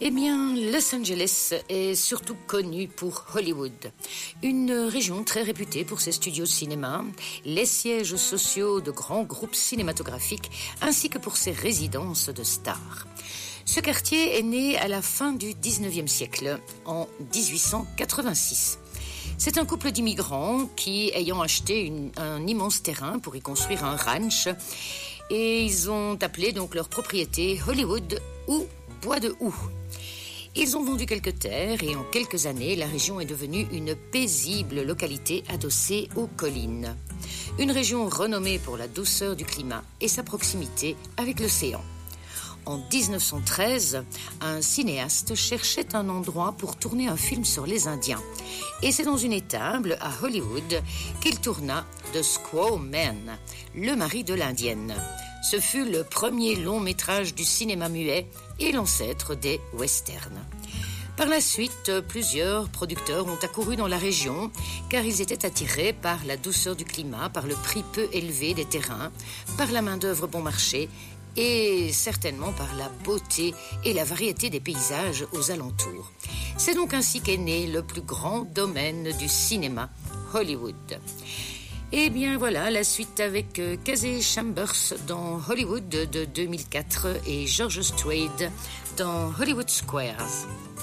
Eh bien, Los Angeles est surtout connu pour Hollywood, une région très réputée pour ses studios de cinéma, les sièges sociaux de grands groupes cinématographiques, ainsi que pour ses résidences de stars. Ce quartier est né à la fin du 19e siècle, en 1886. C'est un couple d'immigrants qui, ayant acheté un immense terrain pour y construire un ranch, et ils ont appelé donc leur propriété Hollywood ou Bois de Houx. Ils ont vendu quelques terres et en quelques années, la région est devenue une paisible localité adossée aux collines. Une région renommée pour la douceur du climat et sa proximité avec l'océan. En 1913, un cinéaste cherchait un endroit pour tourner un film sur les Indiens. Et c'est dans une étable à Hollywood qu'il tourna The Squaw Man, le mari de l'Indienne. Ce fut le premier long métrage du cinéma muet et l'ancêtre des westerns. Par la suite, plusieurs producteurs ont accouru dans la région car ils étaient attirés par la douceur du climat, par le prix peu élevé des terrains, par la main-d'œuvre bon marché et certainement par la beauté et la variété des paysages aux alentours. C'est donc ainsi qu'est né le plus grand domaine du cinéma, Hollywood. Eh bien voilà, la suite avec Casey Chambers dans Hollywood de 2004 et George Strait dans Hollywood Squares.